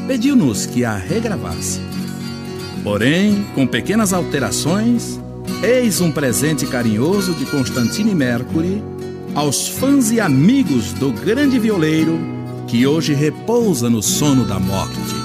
pediu-nos que a regravasse. Porém, com pequenas alterações, eis um presente carinhoso de Constantine Mercury aos fãs e amigos do grande violeiro que hoje repousa no sono da morte.